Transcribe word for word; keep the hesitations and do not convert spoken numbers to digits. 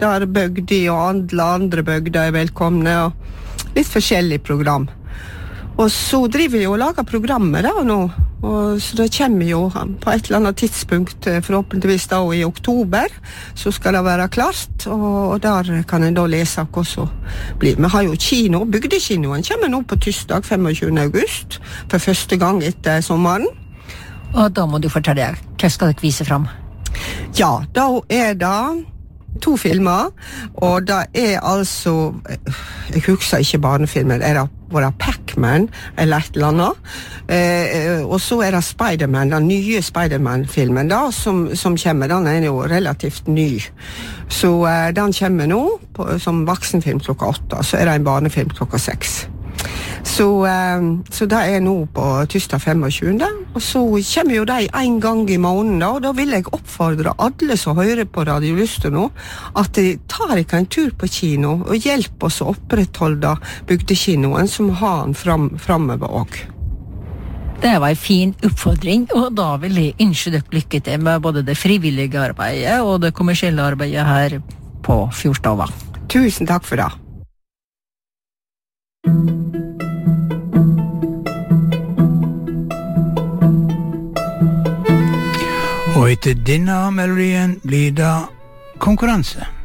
der Bøgdi og alle andre bygder er velkomne, og litt forskjellig program. Og så driver vi jo og lager programmer da nå, og så det kommer jo på et eller annet tidspunkt, forhåpentligvis da i oktober, så skal det være klart, og der kan en da lese hva som blir. Vi har jo kino, Bygdekinoen kommer nå på tirsdag femogtjuende august, for første gang etter sommeren. Og da må du fortelle, hva skal dere vise frem? Ja, da er det to filmer, og det er altså, jeg husker ikke barnefilmer, er det var Pac-Man eller et eller annet, eh, og så er det Spider-Man, den nye Spider-Man-filmen da, som, som kommer, den er jo relativt ny, så eh, den kommer nå på, som voksenfilm klokka åtte, så er det en barnefilm klokka seks. Så, eh, så det er nå på tirsdag femogtjuende, og så kommer jo de en gang i måneden da, og da vil jeg oppfordre alle som hører på Radio Lyster nå, at de tar ikke en tur på kino og hjelper oss å opprettholde bygdekinoen som har den fram, fremover også. Det var en fin oppfordring, og da vil jeg ønske dere lykke til med både det frivillige arbeidet og det kommersielle arbeidet her på Fjordstava. Tusen takk for det. Og etter denne melodien blir det konkurranse.